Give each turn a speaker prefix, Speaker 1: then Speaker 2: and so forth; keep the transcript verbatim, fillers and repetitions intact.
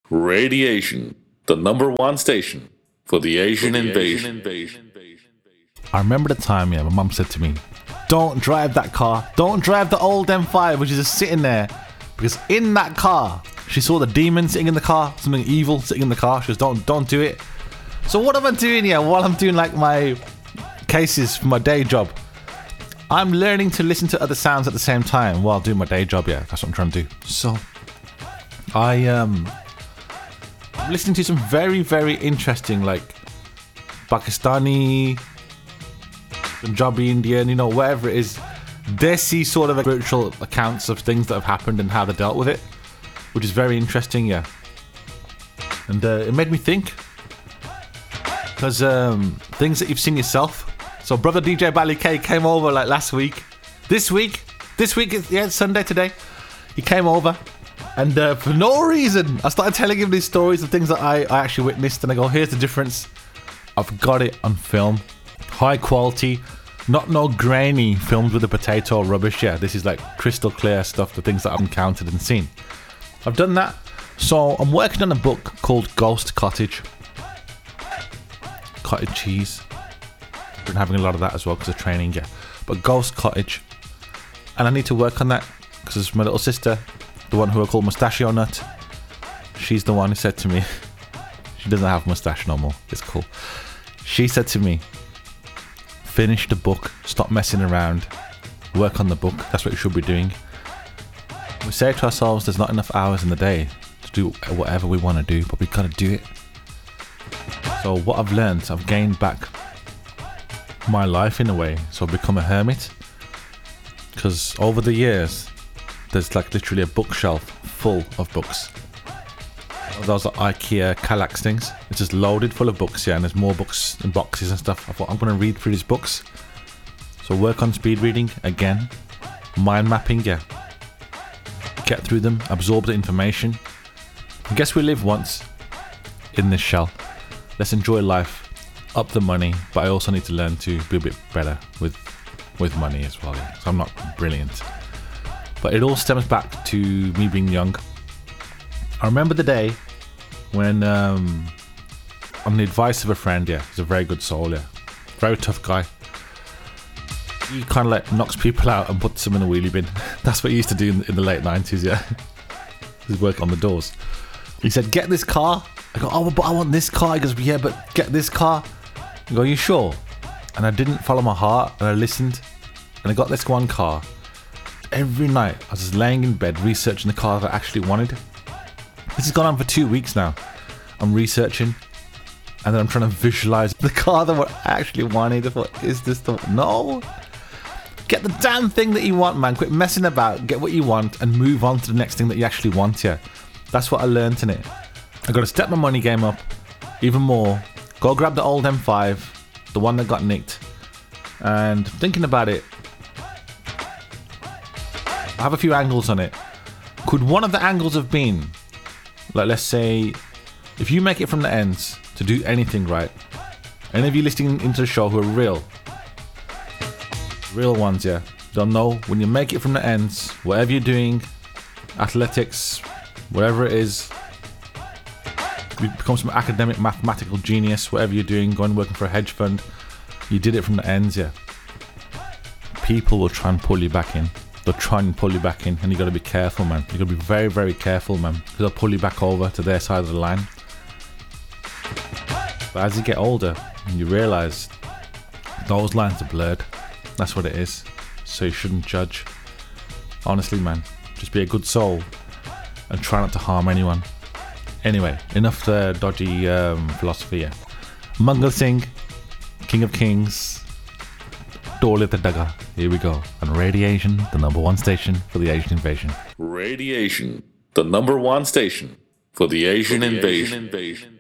Speaker 1: Radiation, the number one station for the Asian invasion.
Speaker 2: I remember the time, yeah, my mum said to me, don't drive that car. Don't drive the old M five, which is just sitting there. Because in that car, she saw the demon sitting in the car, something evil sitting in the car. She goes, don't, don't do it. So what am I doing here while I'm doing like my cases for my day job? I'm learning to listen to other sounds at the same time while doing my day job, yeah. That's what I'm trying to do. So, I, um... I'm listening to some very, very interesting, like, Pakistani, Punjabi, Indian, you know, whatever it is, Desi sort of spiritual accounts of things that have happened and how they dealt with it, which is very interesting, yeah. And uh, it made me think, because um, things that you've seen yourself. So brother D J Bally K came over like last week. This week, this week, yeah, it's Sunday today. He came over. And uh, for no reason, I started telling him these stories of things that I, I actually witnessed. And I go, here's the difference. I've got it on film. High quality. Not no grainy filmed with the potato rubbish. Yeah, this is like crystal clear stuff. The things that I've encountered and seen. I've done that. So I'm working on a book called Ghost Cottage. Cottage cheese. Been having a lot of that as well because of training, yeah. But Ghost Cottage. And I need to work on that because it's my little sister. The one who I call Mustachio Nut. She's the one who said to me, she doesn't have mustache no more. It's cool. She said to me, finish the book. Stop messing around. Work on the book. That's what you should be doing. We say to ourselves, there's not enough hours in the day to do whatever we want to do, but we've got to do it. So what I've learned, I've gained back my life in a way. So I've become a hermit. Because over the years, there's like literally a bookshelf full of books. Those are IKEA Kallax things. It's just loaded full of books, yeah, and there's more books and boxes and stuff. I thought I'm going to read through these books. So work on speed reading again. Mind mapping, yeah. Get through them, absorb the information. I guess we live once in this shell. Let's enjoy life, up the money, but I also need to learn to be a bit better with, with money as well, yeah. So I'm not brilliant. But it all stems back to me being young. I remember the day when, um, on the advice of a friend, yeah, he's a very good soul, yeah, very tough guy. He kind of like knocks people out and puts them in a wheelie bin. That's what he used to do in, in the late nineties, yeah. He's working on the doors. He said, get this car. I go, oh, but I want this car. He goes, yeah, but get this car. I go, are you sure? And I didn't follow my heart, and I listened, and I got this one car. Every night I was just laying in bed researching the car that I actually wanted. This has gone on for two weeks now. I'm researching and then I'm trying to visualize the car that I actually wanted. I thought, is this the... No! Get the damn thing that you want, man. Quit messing about. Get what you want and move on to the next thing that you actually want, yeah. That's what I learned in it. I got to step my money game up even more. Go grab the old M five, the one that got nicked. And thinking about it, I have a few angles on it. Could one of the angles have been, like, let's say, if you make it from the ends to do anything right, any of you listening into the show who are real, real ones, yeah, don't know, when you make it from the ends, whatever you're doing, athletics, whatever it is, you become some academic, mathematical genius, whatever you're doing, going working for a hedge fund, you did it from the ends, yeah. People will try and pull you back in. They'll try and pull you back in, and you got to be careful, man. You got to be very, very careful, man, because they'll pull you back over to their side of the line. But as you get older, you realise those lines are blurred. That's what it is. So you shouldn't judge. Honestly, man, just be a good soul and try not to harm anyone. Anyway, enough the dodgy um, philosophy. Yeah. Mangal Singh, King of Kings. Dole the Daga. Here we go. On Radiation, the number one station for the Asian invasion.
Speaker 1: Radiation, the number one station for the Asian, for the invasion. Asian invasion.